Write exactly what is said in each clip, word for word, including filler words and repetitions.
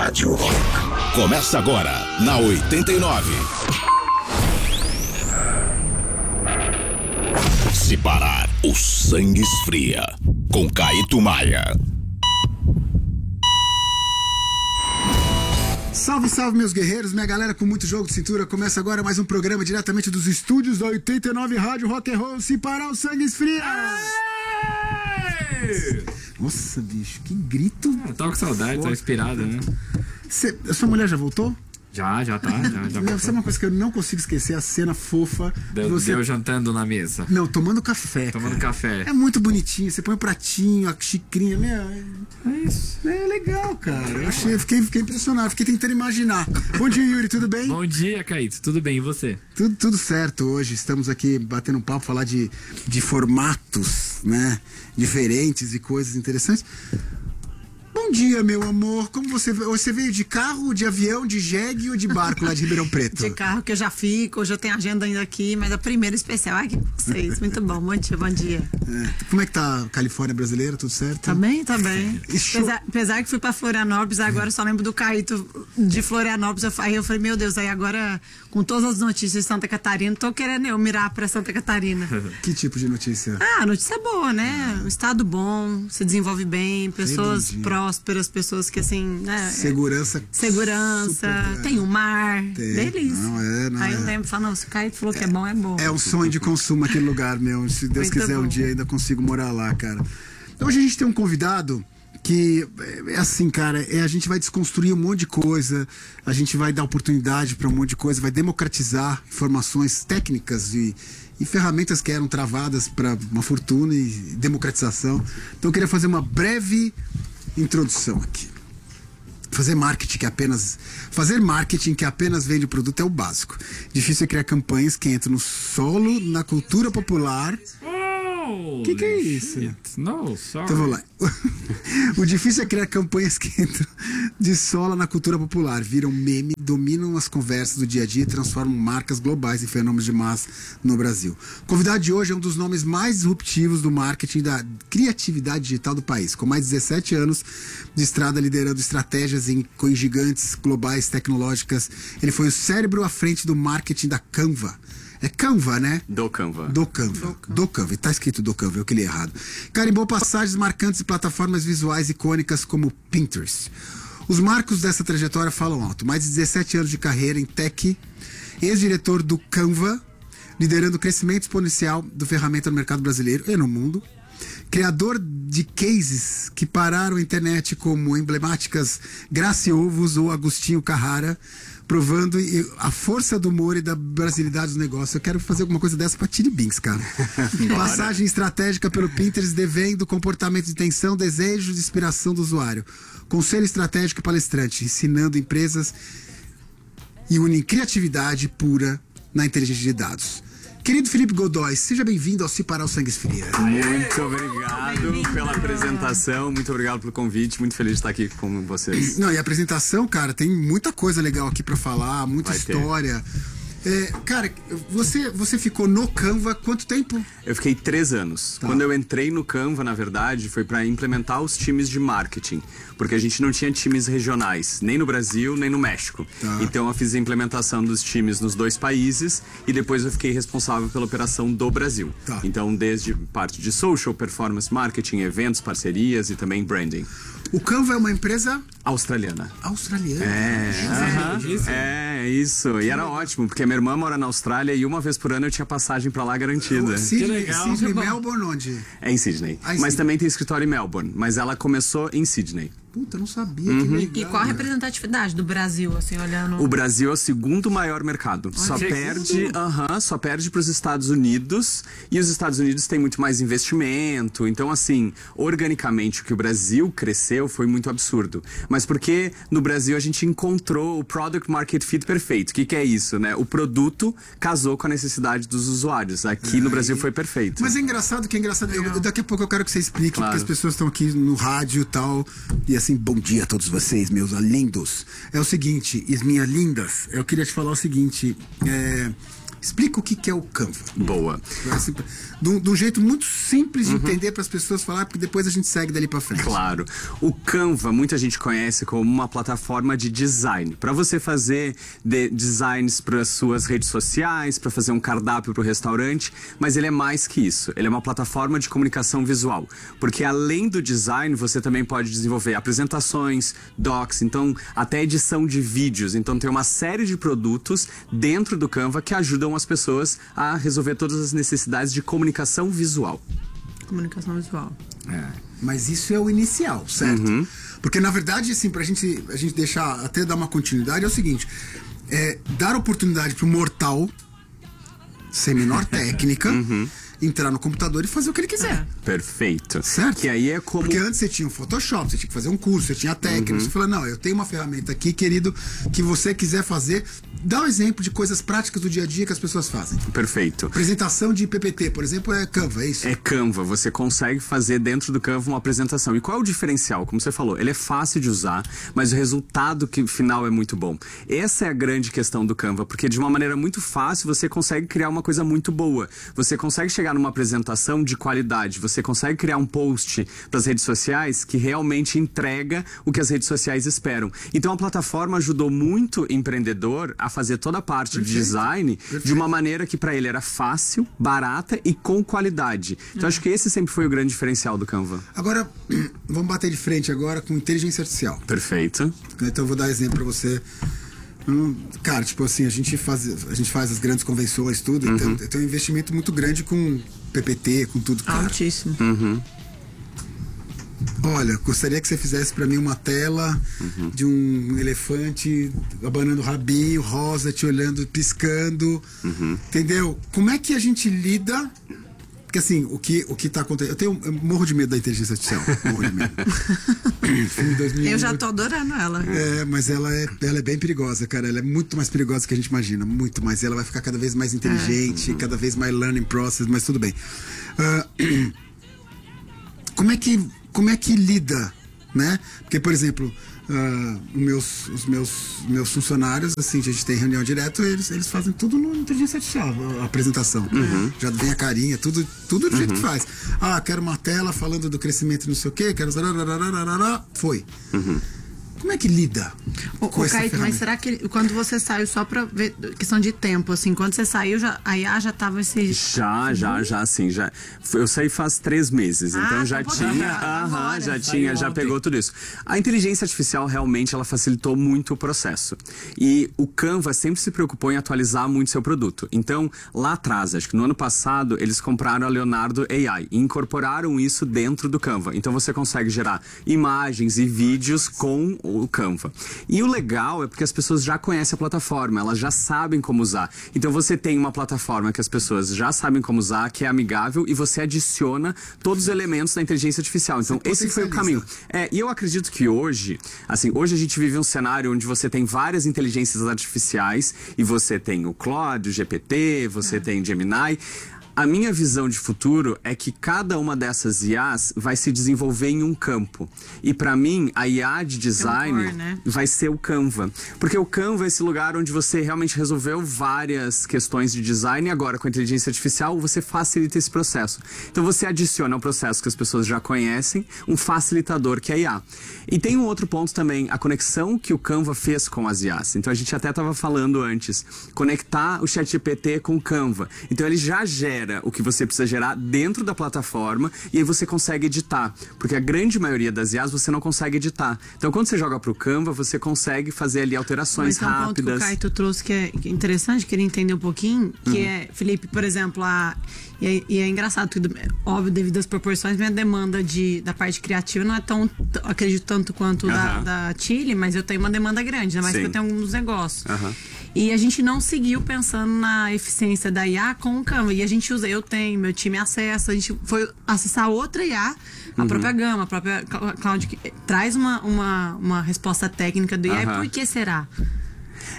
Rádio Rock. Começa agora, na oitenta e nove. Se parar, o sangue esfria. Com Caíto Maia. Salve, salve, meus guerreiros, minha galera com muito jogo de cintura. Começa agora mais um programa diretamente dos estúdios da oitenta e nove Rádio Rock and Roll. Se parar, o sangue esfria. Nossa, bicho, que grito. Ah, tava com saudade, tava inspirada, né? Cê, a sua mulher já voltou? Já, já tá, já, já Meu, sabe uma coisa que eu não consigo esquecer? A cena fofa. Deu, você... deu jantando na mesa. Não, tomando café. Tomando cara. café. É muito bonitinho. Você põe o pratinho, a xicrinha. Meu, é... é isso. É legal, cara. Eu achei, eu fiquei, fiquei impressionado. Fiquei tentando imaginar. Bom dia, Yuri, tudo bem? Bom dia, Caíto. Tudo bem, e você? Tudo, tudo certo hoje. Estamos aqui batendo um papo, falar de, de formatos, né? Diferentes e coisas interessantes. Bom dia, meu amor. Como você você veio de carro, de avião, de jegue ou de barco lá de Ribeirão Preto? De carro, que eu já fico, hoje eu tenho agenda ainda aqui, mas a primeira especial. Ai, que vocês. Muito bom. Bom dia, bom dia. É. Como é que tá a Califórnia brasileira? Tudo certo? Tá bem, tá bem. Show... Apesar, apesar que fui pra Florianópolis, agora eu só lembro do Caíto de Florianópolis. Aí eu falei, meu Deus, aí agora, com todas as notícias de Santa Catarina, tô querendo eu mirar pra Santa Catarina. Que tipo de notícia? Ah, notícia boa, né? Um estado bom, se desenvolve bem, pessoas prósperas, pessoas que assim, né? Segurança. Segurança, super, tem o mar, tem. delícia. Não é, não Aí é. eu lembro, falando, não, se o Caíto falou que é bom, é bom. É um sonho de consumo aquele lugar, meu. Se Deus Muito quiser, bom. um dia ainda consigo morar lá, cara. Hoje a gente tem um convidado que é assim, cara, é, a gente vai desconstruir um monte de coisa, a gente vai dar oportunidade para um monte de coisa, vai democratizar informações técnicas e, e ferramentas que eram travadas para uma fortuna e democratização. Então eu queria fazer uma breve introdução aqui. Fazer marketing que apenas fazer marketing que apenas vende o produto é o básico. Difícil é criar campanhas que entram no solo, na cultura popular. O que, que é isso? Não, sorry. Então vamos lá. O difícil é criar campanhas que entram de sola na cultura popular, viram meme, dominam as conversas do dia a dia e transformam marcas globais em fenômenos de massa no Brasil. O convidado de hoje é um dos nomes mais disruptivos do marketing e da criatividade digital do país. Com mais de dezessete anos de estrada liderando estratégias em, com gigantes globais tecnológicas, ele foi o cérebro à frente do marketing da Canva. É Canva, né? Do Canva. Do Canva. Do Canva. Tá escrito do Canva, eu que li errado. Carimbou passagens marcantes e plataformas visuais icônicas como Pinterest. Os marcos dessa trajetória falam alto. Mais de dezessete anos de carreira em tech, ex-diretor do Canva, liderando o crescimento exponencial do ferramenta no mercado brasileiro e no mundo. Criador de cases que pararam a internet como emblemáticas Grace Ovos ou Agostinho Carrara, provando a força do humor e da brasilidade dos negócios. Eu quero fazer alguma coisa dessa pra Tilly Binks, cara. Passagem estratégica pelo Pinterest, devendo comportamento de tensão, desejo de inspiração do usuário. Conselho estratégico e palestrante, ensinando empresas e une criatividade pura na inteligência de dados. Querido Felipe Godoy, seja bem-vindo ao Se Parar o Sangue Esfria. Muito obrigado pela apresentação, muito obrigado pelo convite, muito feliz de estar aqui com vocês. Não, e a apresentação, cara, tem muita coisa legal aqui pra falar, muita Vai ter. história. É, cara, você, você ficou no Canva quanto tempo? Eu fiquei três anos. Tá. Quando eu entrei no Canva, na verdade, foi para implementar os times de marketing, porque a gente não tinha times regionais, nem no Brasil, nem no México. Tá. Então eu fiz a implementação dos times nos dois países e depois eu fiquei responsável pela operação do Brasil. Tá. Então, desde parte de social, performance marketing, eventos, parcerias e também branding. O Canva é uma empresa Australiana. australiana. É, aham, é, isso. E era ótimo, porque minha irmã mora na Austrália e uma vez por ano eu tinha passagem pra lá garantida. Sydney, legal. Sydney, Que bom. Melbourne, onde? É em Sydney. Ah, em mas Sydney. também tem escritório em Melbourne. Mas ela começou em Sydney. Puta, não sabia. Que legal. E qual a representatividade do Brasil, assim, olhando... O Brasil é o segundo maior mercado. Só que perde, aham, só perde para os Estados Unidos. E os Estados Unidos têm muito mais investimento. Então, assim, organicamente, o que o Brasil cresceu foi muito absurdo. Mas porque no Brasil a gente encontrou o Product Market Fit perfeito. O que, que é isso, né? O produto casou com a necessidade dos usuários. Aqui no Brasil foi perfeito. Mas é engraçado que é engraçado. Eu- daqui a pouco eu quero que você explique, Claro. porque as pessoas estão aqui no rádio e tal. E assim, bom dia a todos vocês, meus lindos. É o seguinte, e minhas lindas, eu queria te falar o seguinte. É, Explica o que que é o Canva. Boa. Assim, de, um, de um jeito muito simples de uhum. entender para as pessoas falar, porque depois a gente segue dali para frente. Claro. O Canva, muita gente conhece como uma plataforma de design. Para você fazer de designs para suas redes sociais, para fazer um cardápio para o restaurante, mas ele é mais que isso. Ele é uma plataforma de comunicação visual. Porque além do design, você também pode desenvolver apresentações, docs, então até edição de vídeos. Então tem uma série de produtos dentro do Canva que ajudam as pessoas a resolver todas as necessidades de comunicação visual. Comunicação visual. É. Mas isso é o inicial, certo? Uhum. Porque na verdade, assim, pra gente, a gente deixar, até dar uma continuidade, é o seguinte: é dar oportunidade pro mortal, sem menor técnica, uhum. entrar no computador e fazer o que ele quiser. É. Perfeito. Certo? Que aí é como... Porque antes você tinha um Photoshop, você tinha que fazer um curso, você tinha técnica. Uhum. Você fala, não, eu tenho uma ferramenta aqui, querido, que você quiser fazer. Dá um exemplo de coisas práticas do dia a dia que as pessoas fazem. Perfeito. Apresentação de P P T, por exemplo, é Canva, é isso? É Canva. Você consegue fazer dentro do Canva uma apresentação. E qual é o diferencial? Como você falou, ele é fácil de usar, mas o resultado que, final é muito bom. Essa é a grande questão do Canva, porque de uma maneira muito fácil você consegue criar uma coisa muito boa. Você consegue chegar numa apresentação de qualidade. Você consegue criar um post para as redes sociais que realmente entrega o que as redes sociais esperam. Então a plataforma ajudou muito o empreendedor a fazer toda a parte Perfeito. de design Perfeito. de uma maneira que para ele era fácil, barata e com qualidade. Então uhum. acho que esse sempre foi o grande diferencial do Canva. Agora, vamos bater de frente agora com inteligência artificial. Perfeito. Então eu vou dar exemplo para você. Cara, tipo assim, a gente faz, a gente faz as grandes convenções, tudo, uhum. então tem um investimento muito grande com P P T, com tudo, cara. Altíssimo. Uhum. Olha, gostaria que você fizesse pra mim uma tela uhum. de um elefante abanando o rabinho, rosa, te olhando, piscando, uhum. entendeu? Como é que a gente lida... Porque assim, o que, o que tá acontecendo... Eu, tenho, eu morro de medo da inteligência artificial, morro de medo. dois mil e um, eu já tô adorando ela. É, mas ela é, ela é bem perigosa, cara. Ela é muito mais perigosa do que a gente imagina, muito mais. Ela vai ficar cada vez mais inteligente, é. uhum. cada vez mais learning process, mas tudo bem. Uh, como é que... Como é que lida, né? Porque, por exemplo, uh, meus, os meus, meus funcionários, assim, a gente tem reunião direto, eles, eles fazem tudo no inteligência artificial, a apresentação. Uhum. Já vem a carinha, tudo, tudo do uhum. jeito que faz. Ah, quero uma tela falando do crescimento não sei o quê, quero... Foi. Uhum. Como é que lida o, com o essa Caíto, mas será que quando você saiu, só pra ver, questão de tempo, assim, quando você saiu, já, a I A já tava esse... Já, já, já, assim, já. Eu saí faz três meses, ah, então já tinha, aham, já tinha, já pegou tudo isso. A inteligência artificial, realmente, ela facilitou muito o processo. E o Canva sempre se preocupou em atualizar muito seu produto. Então, lá atrás, acho que no ano passado, eles compraram a Leonardo A I e incorporaram isso dentro do Canva. Então, você consegue gerar imagens e vídeos com o Canva. E o legal é porque as pessoas já conhecem a plataforma, elas já sabem como usar. Então você tem uma plataforma que as pessoas já sabem como usar, que é amigável, e você adiciona todos os elementos da inteligência artificial. Então esse foi o caminho. É, e eu acredito que hoje, assim, hoje a gente vive um cenário onde você tem várias inteligências artificiais e você tem o Claude, o G P T, você é. tem Gemini. A minha visão de futuro é que cada uma dessas I As vai se desenvolver em um campo. E pra mim, a I A de design é um core, né? vai ser o Canva. Porque o Canva é esse lugar onde você realmente resolveu várias questões de design e agora com a inteligência artificial você facilita esse processo. Então você adiciona ao processo que as pessoas já conhecem um facilitador que é a I A. E tem um outro ponto também, a conexão que o Canva fez com as I As. Então a gente até estava falando antes, conectar o ChatGPT com o Canva. Então ele já gera o que você precisa gerar dentro da plataforma e aí você consegue editar, porque a grande maioria das I As você não consegue editar. Então quando você joga pro Canva, você consegue fazer ali alterações Mas rápidas. Um ponto que o Caíto trouxe que é interessante, queria entender um pouquinho, que uhum. é, Felipe, por exemplo, a, e, é, e é engraçado, porque, óbvio, devido às proporções, minha demanda de, da parte criativa não é tão, acredito tanto quanto uhum. da, da Chile, mas eu tenho uma demanda grande, né? Mas que eu tenho alguns negócios. Uhum. E a gente não seguiu pensando na eficiência da I A com o Canva. E a gente usa, eu tenho, meu time acessa, a gente foi acessar outra I A, a uhum. própria Gama, a própria Cloud, que traz uma, uma, uma resposta técnica do I A. Uhum. E por que será?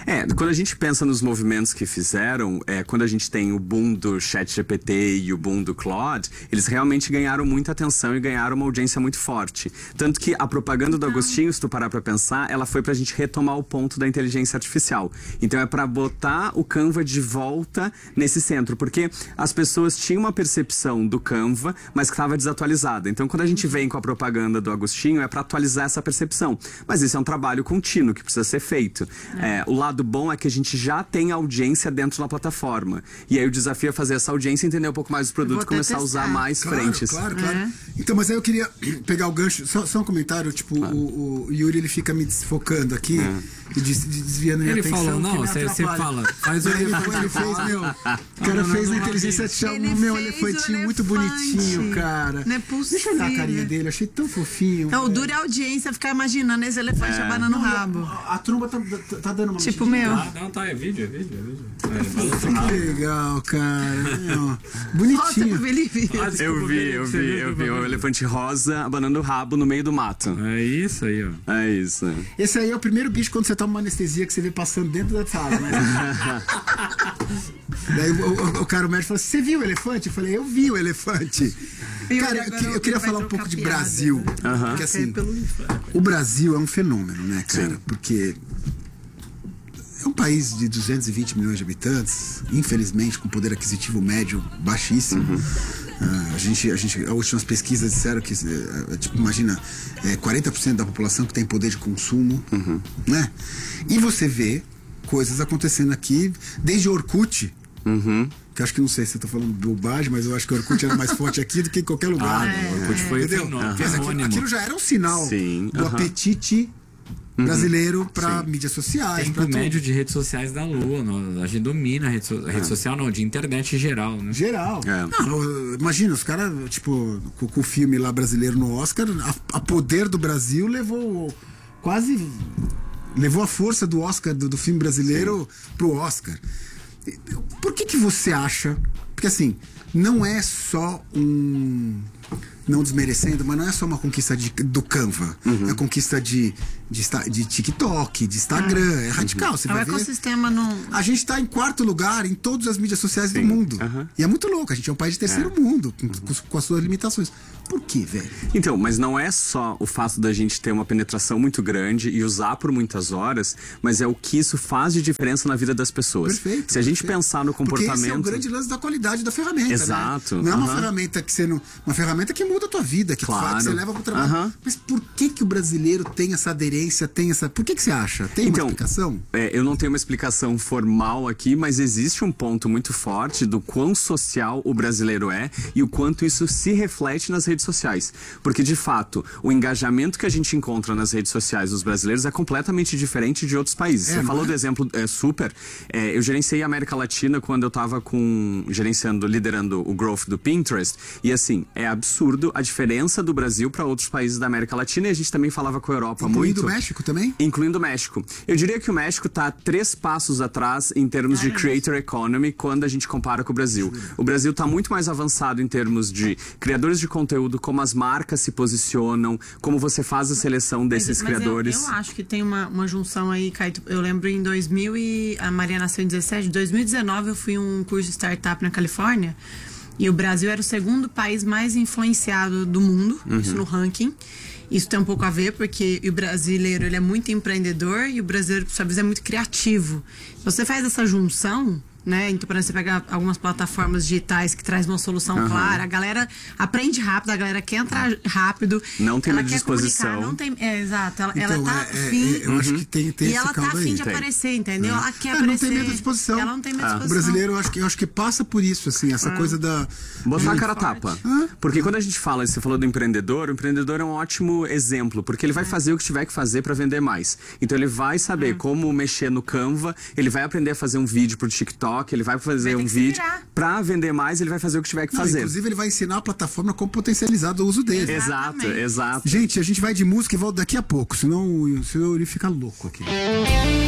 É, quando a gente pensa nos movimentos que fizeram, é, quando a gente tem o boom do ChatGPT e o boom do Claude, eles realmente ganharam muita atenção e ganharam uma audiência muito forte. Tanto que a propaganda do Agostinho, se tu parar pra pensar, ela foi pra gente retomar o ponto da inteligência artificial. Então é pra botar o Canva de volta nesse centro, porque as pessoas tinham uma percepção do Canva, mas que estava desatualizada. Então quando a gente vem com a propaganda do Agostinho, é pra atualizar essa percepção. Mas isso é um trabalho contínuo que precisa ser feito. É. É, o lado bom é que a gente já tem audiência dentro da plataforma. E aí o desafio é fazer essa audiência, entender um pouco mais do produto e começar testar. a usar mais claro, frentes. Claro, claro. É. Então, mas aí eu queria pegar o gancho, só, só um comentário, tipo, claro. o, o Yuri ele fica me desfocando aqui, é. e des, desviando minha ele atenção. Ele falou, não, você fala, faz o ele, ele fez, meu, o cara não, fez não, a inteligência artificial, meu elefantinho muito bonitinho, cara. Não é possível. Deixa eu olhar a carinha dele, achei tão fofinho. Então, o duro é a audiência ficar imaginando esse elefante é. abanando o rabo. A, a tromba tá, tá, tá dando uma tipo meu. Ah, não, tá, é vídeo, é vídeo, é vídeo. É, que legal, cara. Não, bonitinho. Rosa, Felipe. Ah, eu vi, eu vi, eu vi. O elefante rosa abanando o rabo no meio do mato. É isso aí, ó. É isso. Esse aí é o primeiro bicho quando você toma uma anestesia que você vê passando dentro da sala, né? Daí o, o, o cara, o médico falou: você viu o elefante? Eu falei: eu vi o elefante. Cara, eu, eu queria falar um pouco de Brasil. Uhum. Porque assim, o Brasil é um fenômeno, né, cara? Sim. Porque é um país de duzentos e vinte milhões de habitantes, infelizmente com poder aquisitivo médio baixíssimo. Uhum. Uh, a gente, a gente, as últimas pesquisas disseram que, uh, tipo, imagina, é, quarenta por cento da população que tem poder de consumo, uhum. né? E você vê coisas acontecendo aqui, desde Orkut, uhum. que eu acho que não sei se eu tô falando bobagem, mas eu acho que o Orkut era mais forte aqui do que em qualquer lugar. Ah, é, o Orkut foi entendeu? Uhum. Aquilo, aquilo já era um sinal Sim, do uhum. apetite brasileiro para mídias sociais. Tempo médio de redes sociais da Lua. A gente domina a rede, so, a rede é. social, não, de internet em geral, né? Geral. É. Não, imagina, os caras, tipo, com, com o filme lá brasileiro no Oscar, a, a Poder do Brasil levou quase. Levou a força do Oscar, do, do filme brasileiro, Sim. pro Oscar. Por que que você acha? Porque assim, não é só um. Não desmerecendo, mas não é só uma conquista de, do Canva. Uhum. É conquista de, de, de TikTok, de Instagram. Ah. É radical. Você o vai ecossistema ver. não. A gente está em quarto lugar em todas as mídias sociais Sim. do mundo. Uhum. E é muito louco. A gente é um país de terceiro é. mundo, com, com, com as suas limitações. Por quê, velho? Então, mas não é só o fato da gente ter uma penetração muito grande e usar por muitas horas, mas é o que isso faz de diferença na vida das pessoas. Perfeito. Se a gente perfeito. pensar no comportamento. Porque esse é o grande lance da qualidade da ferramenta. Exato. Né? Não é uma uhum. ferramenta que você não. Uma ferramenta que muda a tua vida, que, claro. faz, que você leva pro trabalho. Uhum. Mas por que que o brasileiro tem essa aderência, tem essa. Por que que você acha? Tem então, uma explicação? É, eu não tenho uma explicação formal aqui, mas existe um ponto muito forte do quão social o brasileiro é e o quanto isso se reflete nas redes sociais. Porque, de fato, o engajamento que a gente encontra nas redes sociais dos brasileiros é completamente diferente de outros países. É, Você falou é? do exemplo é, super. É, eu gerenciei a América Latina quando eu estava com, gerenciando, liderando o growth do Pinterest. E, assim, é absurdo a diferença do Brasil para outros países da América Latina. E a gente também falava com a Europa Incluindo muito. Incluindo o México também? Incluindo o México. Eu diria que o México está três passos atrás em termos de creator economy quando a gente compara com o Brasil. O Brasil está muito mais avançado em termos de criadores de conteúdo, como as marcas se posicionam, como você faz a seleção desses mas, mas criadores. Eu, eu acho que tem uma, uma junção aí, Caio. Eu lembro em dois mil e a Maria nasceu em dezessete, em dois mil e dezenove eu fui em um curso de startup na Califórnia e o Brasil era o segundo país mais influenciado do mundo, uhum. isso no ranking. Isso tem um pouco a ver porque o brasileiro ele é muito empreendedor e o brasileiro, por sua vez, é muito criativo. Você faz essa junção, né? Então, para você pegar algumas plataformas digitais que traz uma solução uhum. clara, a galera aprende rápido, a galera quer entrar rápido. Não tem ela muita quer disposição. Não tem, é, exato. Ela, então, ela tá é, afim. É, eu uhum. acho que tem, tem e esse ela tá afim aí. de tem. aparecer, entendeu? Uhum. Ela quer é, aparecer. Não tem medo de disposição. Ela não tem medo de ah. disposição. O brasileiro, eu acho, que, eu acho que passa por isso, assim, essa ah. coisa da. Botar a cara a forte. tapa. Ah. Porque quando a gente fala, você falou do empreendedor, o empreendedor é um ótimo exemplo, porque ele vai é. fazer o que tiver que fazer para vender mais. Então ele vai saber ah. como mexer no Canva, ele vai aprender a fazer um vídeo pro TikTok, ele vai fazer vai um vídeo para vender mais, ele vai fazer o que tiver que não, fazer. Inclusive ele vai ensinar a plataforma como potencializar o uso dele. Exato, exato. Gente, a gente vai de música e volta daqui a pouco, senão, senão ele fica louco aqui.